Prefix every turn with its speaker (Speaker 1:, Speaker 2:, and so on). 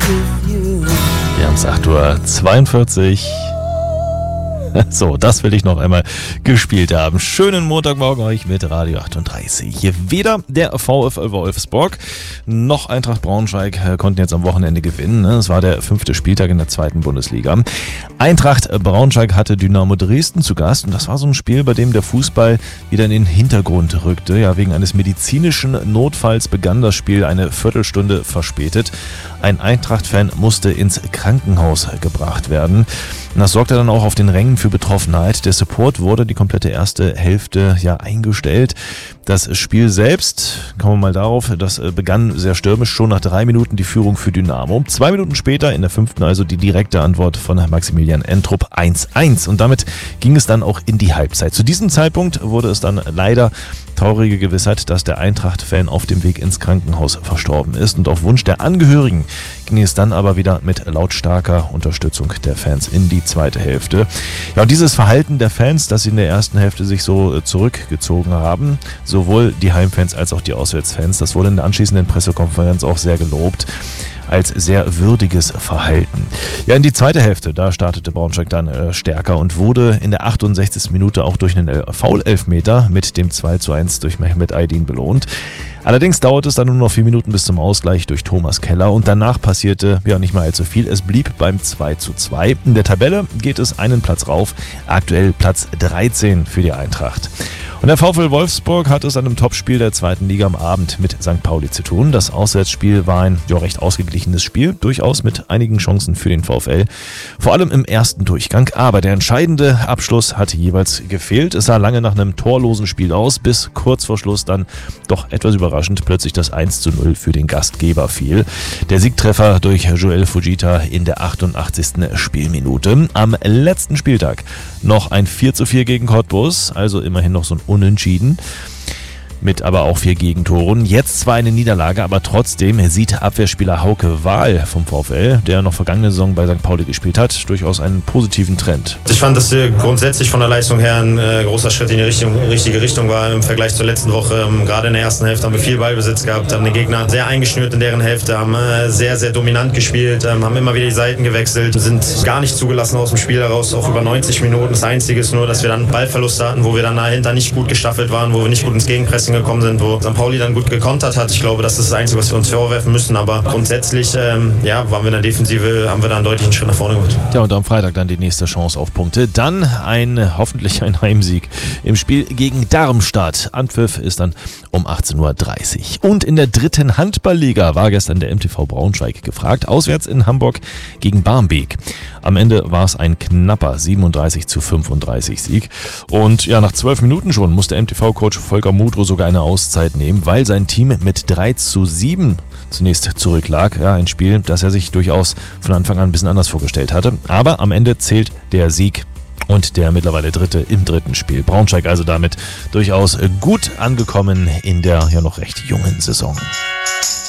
Speaker 1: Wir haben es 8:42 Uhr. So, das will ich noch einmal gespielt haben. Schönen Montagmorgen euch mit Radio 38. Weder der VfL Wolfsburg noch Eintracht Braunschweig konnten jetzt am Wochenende gewinnen. Es war der 5. Spieltag in der 2. Bundesliga. Eintracht Braunschweig hatte Dynamo Dresden zu Gast und das war so ein Spiel, bei dem der Fußball wieder in den Hintergrund rückte. Ja, wegen eines medizinischen Notfalls begann das Spiel eine Viertelstunde verspätet. Ein Eintracht-Fan musste ins Krankenhaus gebracht werden. Und das sorgte dann auch auf den Rängen für Betroffenheit. Der Support wurde die komplette erste Hälfte eingestellt. Das Spiel selbst, kommen wir mal darauf, das begann sehr stürmisch, schon nach 3 Minuten die Führung für Dynamo. 2 Minuten später, in der 5. also die direkte Antwort von Maximilian Entrup 1:1. Und damit ging es dann auch in die Halbzeit. Zu diesem Zeitpunkt wurde es dann leider traurige Gewissheit, dass der Eintracht-Fan auf dem Weg ins Krankenhaus verstorben ist. Und auf Wunsch der Angehörigen ging es dann aber wieder mit lautstarker Unterstützung der Fans in die zweite Hälfte. Ja, und dieses Verhalten der Fans, dass sie in der ersten Hälfte sich so zurückgezogen haben, sowohl die Heimfans als auch die Auswärtsfans, das wurde in der anschließenden Pressekonferenz auch sehr gelobt als sehr würdiges Verhalten. Ja, in die zweite Hälfte, da startete Braunschweig dann stärker und wurde in der 68. Minute auch durch einen Foul-Elfmeter mit dem 2:1 durch Mehmet Aydin belohnt. Allerdings dauerte es dann nur noch 4 Minuten bis zum Ausgleich durch Thomas Keller und danach passierte nicht mehr allzu viel. Es blieb beim 2:2. In der Tabelle geht es einen Platz rauf, aktuell Platz 13 für die Eintracht. Und der VfL Wolfsburg hat es an einem Topspiel der 2. Liga am Abend mit St. Pauli zu tun. Das Auswärtsspiel war ein recht ausgeglichenes Spiel, durchaus mit einigen Chancen für den VfL, vor allem im ersten Durchgang. Aber der entscheidende Abschluss hat jeweils gefehlt. Es sah lange nach einem torlosen Spiel aus, bis kurz vor Schluss dann doch etwas überraschend plötzlich das 1:0 für den Gastgeber fiel. Der Siegtreffer durch Joel Fujita in der 88. Spielminute. Am letzten Spieltag noch ein 4:4 gegen Cottbus, also immerhin noch so ein Unentschieden. Mit aber auch 4 Gegentoren. Jetzt zwar eine Niederlage, aber trotzdem sieht Abwehrspieler Hauke Wahl vom VfL, der noch vergangene Saison bei St. Pauli gespielt hat, durchaus einen positiven Trend.
Speaker 2: Ich fand, dass grundsätzlich von der Leistung her ein großer Schritt in die richtige Richtung war im Vergleich zur letzten Woche. Gerade in der ersten Hälfte haben wir viel Ballbesitz gehabt, haben den Gegner sehr eingeschnürt in deren Hälfte, haben sehr, sehr dominant gespielt, haben immer wieder die Seiten gewechselt, sind gar nicht zugelassen aus dem Spiel heraus, auch über 90 Minuten. Das Einzige ist nur, dass wir dann Ballverluste hatten, wo wir dann dahinter nicht gut gestaffelt waren, wo wir nicht gut ins Gegenpressing gekommen sind, wo St. Pauli dann gut gekontert hat. Ich glaube, das ist das Einzige, was wir uns vorwerfen müssen. Aber grundsätzlich waren wir in der Defensive, haben wir da einen deutlichen Schritt nach vorne gemacht.
Speaker 1: Ja, und am Freitag dann die nächste Chance auf Punkte. Dann hoffentlich ein Heimsieg im Spiel gegen Darmstadt. Anpfiff ist dann um 18:30 Uhr. Und in der 3. Handballliga war gestern der MTV Braunschweig gefragt. Auswärts in Hamburg gegen Barmbek. Am Ende war es ein knapper 37:35 Sieg. Und ja, nach 12 Minuten schon musste MTV-Coach Volker Mudro sogar eine Auszeit nehmen, weil sein Team mit 3:7 zunächst zurücklag. Ja, ein Spiel, das er sich durchaus von Anfang an ein bisschen anders vorgestellt hatte. Aber am Ende zählt der Sieg und der mittlerweile Dritte im 3. Spiel. Braunschweig also damit durchaus gut angekommen in der noch recht jungen Saison.